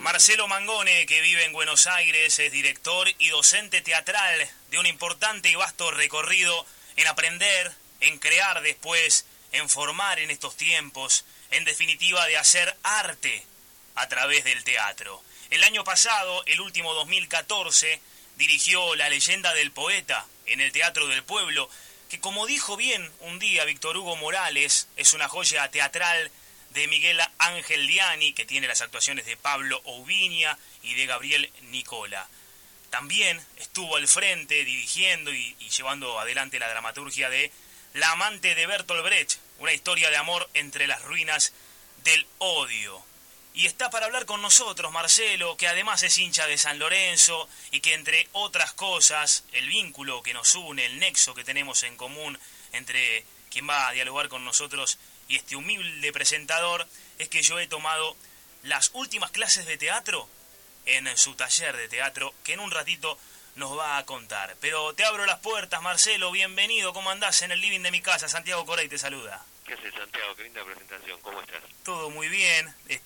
Marcelo Mangone, que vive en Buenos Aires, es director y docente teatral de un importante y vasto recorrido en aprender, en crear después, en formar en estos tiempos, en definitiva de hacer arte a través del teatro. El año pasado, el último 2014, dirigió La leyenda del poeta en el Teatro del Pueblo, que como dijo bien un día Víctor Hugo Morales, es una joya teatral de Miguel Ángel Diani, que tiene las actuaciones de Pablo Oubiña y de Gabriel Nicola. También estuvo al frente dirigiendo y llevando adelante la dramaturgia de La amante de Bertolt Brecht, una historia de amor entre las ruinas del odio. Y está para hablar con nosotros Marcelo, que además es hincha de San Lorenzo y que entre otras cosas, el vínculo que nos une, el nexo que tenemos en común entre quien va a dialogar con nosotros y este humilde presentador, es que yo he tomado las últimas clases de teatro en su taller de teatro, que en un ratito nos va a contar. Pero te abro las puertas, Marcelo, bienvenido, ¿cómo andás? En el living de mi casa, Santiago Corey te saluda. ¿Qué haces, Santiago? Qué linda presentación, ¿cómo estás? Todo muy bien,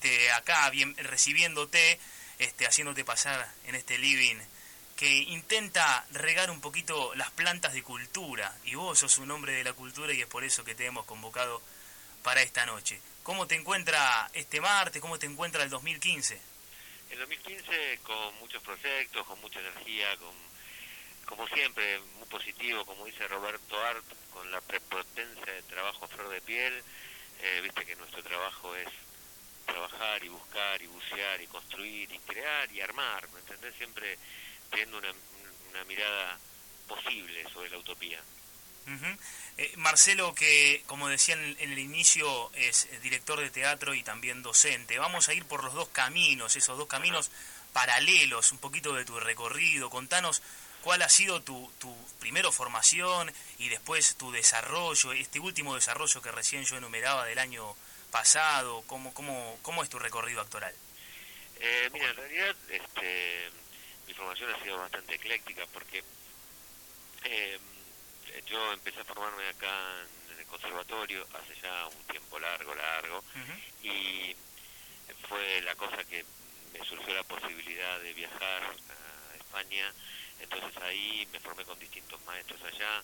acá bien, recibiéndote, haciéndote pasar en este living que intenta regar un poquito las plantas de cultura, y vos sos un hombre de la cultura y es por eso que te hemos convocado para esta noche. ¿Cómo te encuentra este martes? ¿Cómo te encuentra el 2015? El 2015 con muchos proyectos, con mucha energía, como siempre, muy positivo, como dice Roberto Art, con la prepotencia de trabajo a flor de piel. Viste que nuestro trabajo es trabajar y buscar y bucear y construir y crear y armar, ¿me entendés? Siempre teniendo una mirada posible sobre la utopía. Uh-huh. Marcelo, que como decía en el inicio, es director de teatro y también docente. Vamos a ir por los dos caminos, esos dos caminos paralelos, un poquito de tu recorrido. Contanos cuál ha sido tu primero formación y después tu desarrollo, este último desarrollo que recién yo enumeraba del año pasado. ¿Cómo es tu recorrido actoral? Mira, en realidad mi formación ha sido bastante ecléctica porque yo empecé a formarme acá en el conservatorio hace ya un tiempo largo, uh-huh. Y fue la cosa que me surgió la posibilidad de viajar a España, entonces ahí me formé con distintos maestros allá,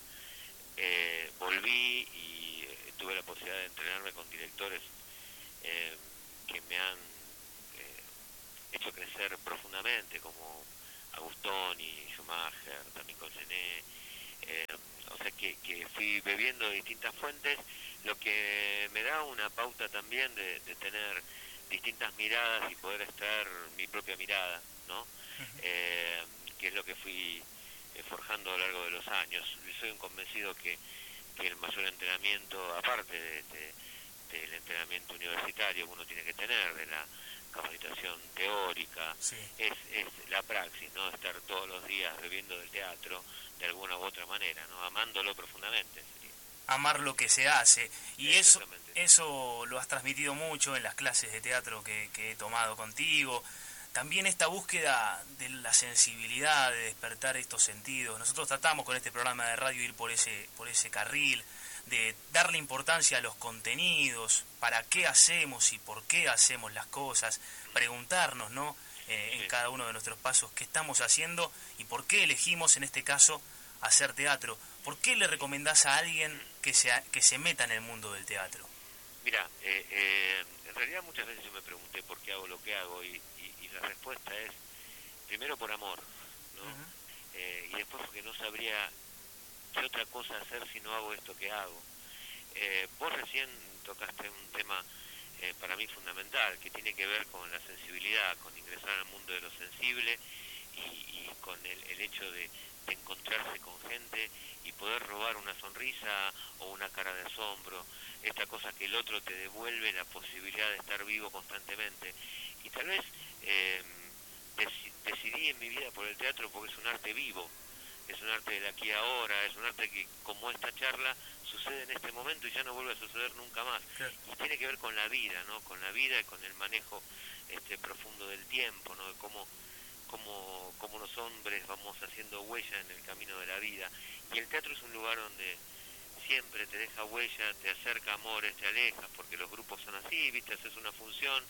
volví y tuve la posibilidad de entrenarme con directores que me han hecho crecer profundamente, como Agustoni, Schumacher, también Colsené. O sea que fui bebiendo de distintas fuentes, lo que me da una pauta también de tener distintas miradas y poder extraer mi propia mirada, ¿no? Uh-huh. Que es lo que fui forjando a lo largo de los años. Soy un convencido que el mayor entrenamiento, aparte del entrenamiento universitario que uno tiene que tener, de la capacitación teórica, sí, es la praxis, ¿no? Estar todos los días bebiendo del teatro de alguna u otra manera, ¿no? Amándolo profundamente. Sería. Amar lo que se hace. Y eso lo has transmitido mucho en las clases de teatro que he tomado contigo. También esta búsqueda de la sensibilidad, de despertar estos sentidos. Nosotros tratamos con este programa de radio ir por ese carril, de darle importancia a los contenidos, para qué hacemos y por qué hacemos las cosas, preguntarnos, ¿no? En cada uno de nuestros pasos qué estamos haciendo y por qué elegimos en este caso hacer teatro. ¿Por qué le recomendás a alguien que se meta en el mundo del teatro? Mira, en realidad muchas veces yo me pregunté por qué hago lo que hago y la respuesta es primero por amor, ¿no? Uh-huh. Y después porque no sabría qué otra cosa hacer si no hago esto que hago. Vos recién tocaste un tema para mí fundamental, que tiene que ver con la sensibilidad, con ingresar al mundo de lo sensible y con el hecho de encontrarse con gente y poder robar una sonrisa o una cara de asombro, esta cosa que el otro te devuelve la posibilidad de estar vivo constantemente. Y tal vez decidí en mi vida por el teatro porque es un arte vivo, es un arte del aquí y ahora, es un arte que, como esta charla, sucede en este momento y ya no vuelve a suceder nunca más. Claro. Y tiene que ver con la vida, ¿no? Con la vida y con el manejo profundo del tiempo, ¿no? De cómo los hombres vamos haciendo huella en el camino de la vida. Y el teatro es un lugar donde siempre te deja huella, te acerca amores, te alejas, porque los grupos son así, ¿viste? Haces una función,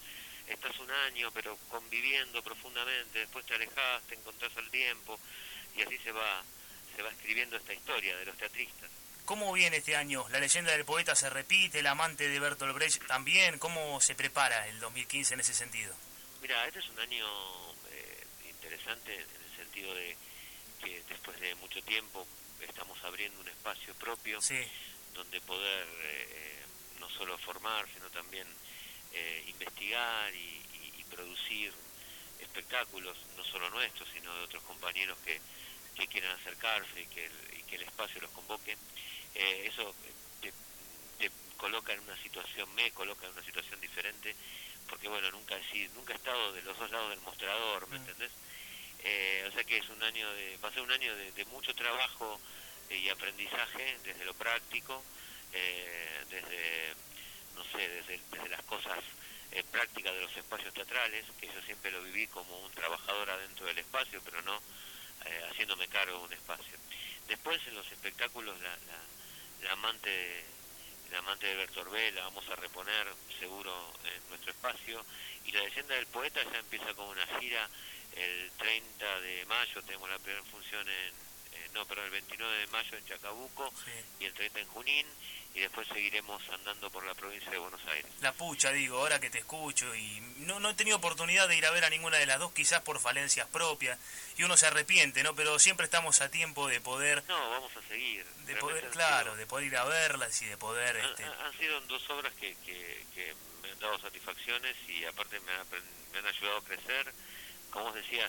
estás un año, pero conviviendo profundamente, después te alejás, te encontrás al tiempo, y así se va escribiendo esta historia de los teatristas. ¿Cómo viene este año? ¿La leyenda del poeta se repite? ¿El amante de Bertolt Brecht también? ¿Cómo se prepara el 2015 en ese sentido? Mira, este es un año interesante en el sentido de que después de mucho tiempo estamos abriendo un espacio propio, Sí. donde poder no solo formar, sino también investigar y producir espectáculos, no solo nuestros, sino de otros compañeros que quieran acercarse y que el espacio los convoque. Eso te coloca en una situación, me coloca en una situación diferente, porque bueno, nunca he estado de los dos lados del mostrador, ¿me entendés? O sea que es un año va a ser un año de mucho trabajo y aprendizaje desde lo práctico, desde, no sé, desde las cosas prácticas de los espacios teatrales, que yo siempre lo viví como un trabajador adentro del espacio, pero no haciéndome cargo de un espacio. Después en los espectáculos la amante de Bertolt Brecht la vamos a reponer seguro en nuestro espacio, y la leyenda del poeta ya empieza con una gira. El 30 de mayo tenemos la primera función el 29 de mayo en Chacabuco, Sí. Y el 30 en Junín, y después seguiremos andando por la provincia de Buenos Aires. La pucha, digo, ahora que te escucho, y no he tenido oportunidad de ir a ver a ninguna de las dos, quizás por falencias propias, y uno se arrepiente, ¿no? Pero siempre estamos a tiempo de poder... No, vamos a seguir. De poder, claro, de poder ir a verlas y de poder... Han sido dos obras que me han dado satisfacciones, y aparte me han ayudado a crecer. Como vos decías,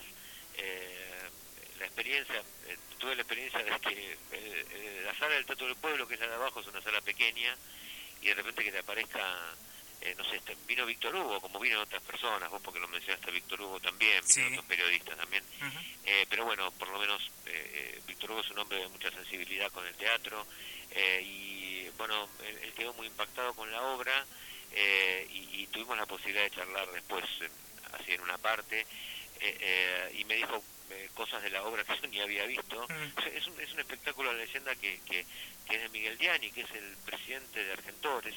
tuve la experiencia de que la sala del Teatro del Pueblo, que es la de abajo, es una sala pequeña, y de repente que te aparezca, no sé, vino Víctor Hugo, como vino otras personas, vos porque lo mencionaste a Víctor Hugo también, Sí. vino otros periodistas también, Uh-huh. pero bueno, por lo menos Víctor Hugo es un hombre de mucha sensibilidad con el teatro, y bueno, él quedó muy impactado con la obra, y tuvimos la posibilidad de charlar después, así en una parte, y me dijo cosas de la obra que yo ni había visto. Es un espectáculo de leyenda que es de Miguel Diani, que es el presidente de Argentores.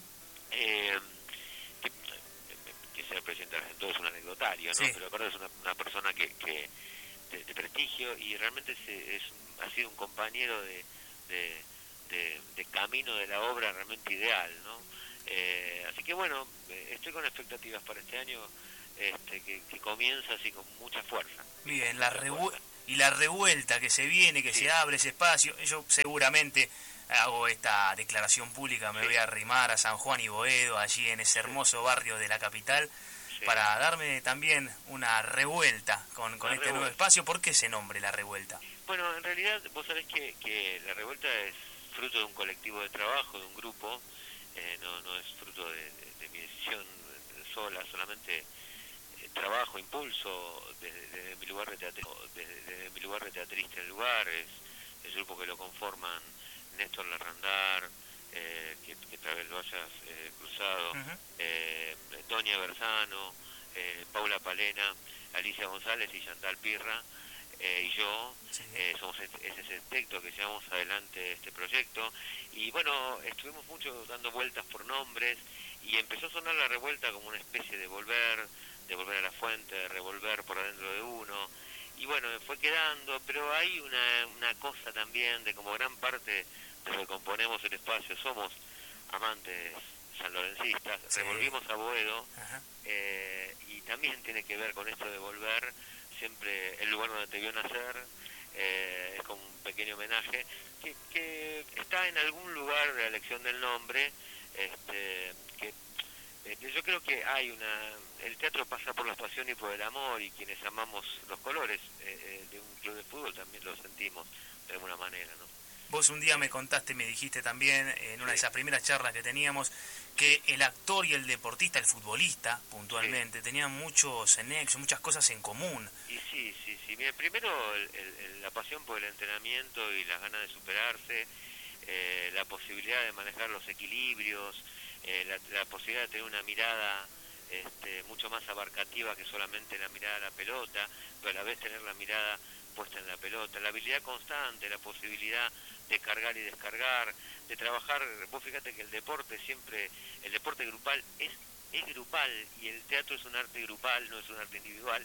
Que sea el presidente de Argentores es un anecdotario, ¿no? Sí. Pero aparte es una persona que de prestigio, y realmente ha sido un compañero de camino de la obra realmente ideal, ¿no? Así que bueno, estoy con expectativas para este año, que comienza así con mucha fuerza. Bien, y la revuelta que se viene, que se abre ese espacio. Yo seguramente hago esta declaración pública, me voy a arrimar a San Juan y Boedo, allí en ese hermoso barrio de la capital, para darme también una revuelta con este nuevo espacio. ¿Por qué ese nombre, La Revuelta? Bueno, en realidad vos sabés que La Revuelta es fruto de un colectivo de trabajo, de un grupo, no es fruto de mi decisión solamente trabajo, impulso desde mi lugar de teatrista en el lugar. Es el grupo que lo conforman Néstor Larrandar, que tal vez lo hayas cruzado, Tonia Bersano, Paula Palena, Alicia González y Chantal Pirra, y yo. Somos ese texto que llevamos adelante este proyecto, y bueno, estuvimos mucho dando vueltas por nombres, y empezó a sonar La Revuelta como una especie de volver a la fuente, de revolver por adentro de uno, y bueno, fue quedando, pero hay una cosa también de como gran parte de lo que componemos el espacio somos amantes sanlorencistas, revolvimos a Boedo, y también tiene que ver con esto de volver siempre el lugar donde te vio nacer. Es como un pequeño homenaje que está en algún lugar de la elección del nombre, que yo creo que el teatro pasa por la pasión y por el amor, y quienes amamos los colores de un club de fútbol también lo sentimos de alguna manera, ¿no? Vos un día me contaste, me dijiste también en una de esas primeras charlas que teníamos, que el actor y el deportista, el futbolista puntualmente, tenían muchos nexos, muchas cosas en común. Y sí. Mira, primero la pasión por el entrenamiento y las ganas de superarse, la posibilidad de manejar los equilibrios, la posibilidad de tener una mirada mucho más abarcativa que solamente la mirada a la pelota, pero a la vez tener la mirada puesta en la pelota, la habilidad constante, la posibilidad de cargar y descargar, de trabajar. Vos fíjate que el deporte grupal es es grupal, y el teatro es un arte grupal, no es un arte individual.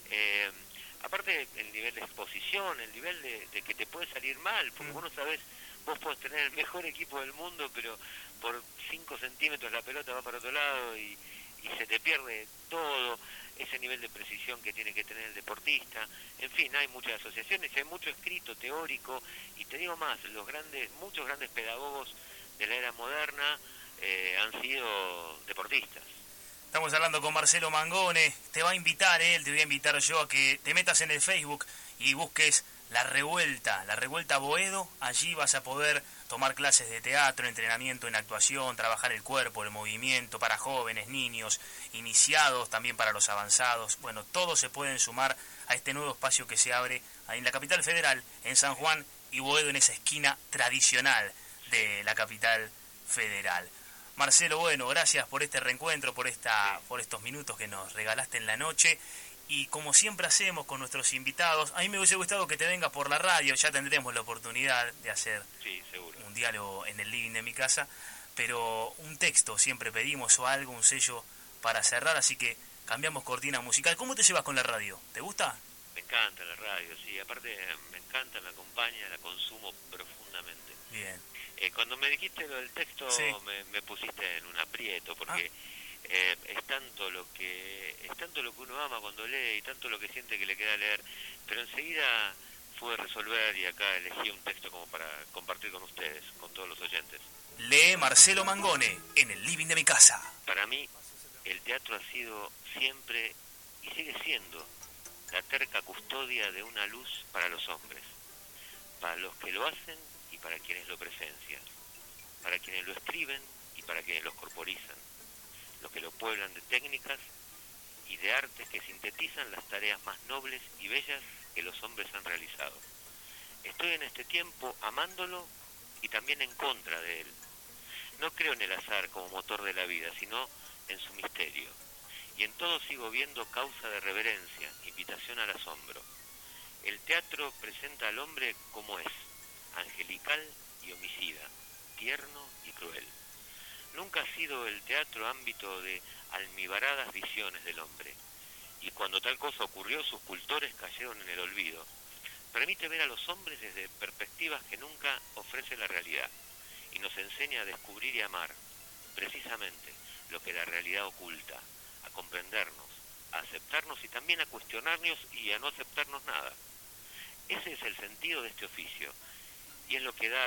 Aparte, el nivel de exposición, el nivel de que te puede salir mal, porque vos no sabés, vos podés tener el mejor equipo del mundo, pero por 5 centímetros la pelota va para otro lado y se te pierde todo, ese nivel de precisión que tiene que tener el deportista. En fin, hay muchas asociaciones, hay mucho escrito teórico, y te digo más, muchos grandes pedagogos de la era moderna han sido deportistas. Estamos hablando con Marcelo Mangone, te va a invitar él, te voy a invitar yo a que te metas en el Facebook y busques La Revuelta Boedo. Allí vas a poder tomar clases de teatro, entrenamiento en actuación, trabajar el cuerpo, el movimiento para jóvenes, niños, iniciados, también para los avanzados. Bueno, todos se pueden sumar a este nuevo espacio que se abre ahí en la capital federal, en San Juan y Boedo, en esa esquina tradicional de la capital federal. Marcelo, bueno, gracias por este reencuentro, por estos minutos que nos regalaste en la noche. Y como siempre hacemos con nuestros invitados, a mí me hubiese gustado que te vengas por la radio, ya tendremos la oportunidad de hacer un diálogo en el living de mi casa, pero un texto siempre pedimos o algo, un sello para cerrar, así que cambiamos cortina musical. ¿Cómo te llevas con la radio? ¿Te gusta? Me encanta la radio, sí, aparte me encanta, me acompaña, la consumo profundamente. Bien. Cuando me dijiste lo del texto, sí, me pusiste en un aprieto, porque es tanto lo que uno ama cuando lee y tanto lo que siente que le queda leer, pero enseguida pude resolver y acá elegí un texto como para compartir con ustedes, con todos los oyentes. Lee Marcelo Mangone en el living de mi casa. Para mí, el teatro ha sido siempre y sigue siendo la terca custodia de una luz para los hombres, para los que lo hacen y para quienes lo presencian, para quienes lo escriben y para quienes los corporizan, los que lo pueblan de técnicas y de artes que sintetizan las tareas más nobles y bellas que los hombres han realizado. Estoy en este tiempo amándolo y también en contra de él. No creo en el azar como motor de la vida, sino en su misterio. Y en todo sigo viendo causa de reverencia, invitación al asombro. El teatro presenta al hombre como es, angelical y homicida, tierno y cruel. Nunca ha sido el teatro ámbito de almibaradas visiones del hombre, y cuando tal cosa ocurrió, sus cultores cayeron en el olvido. Permite ver a los hombres desde perspectivas que nunca ofrece la realidad, y nos enseña a descubrir y amar, precisamente, lo que la realidad oculta, a comprendernos, a aceptarnos y también a cuestionarnos y a no aceptarnos nada. Ese es el sentido de este oficio, y es lo que da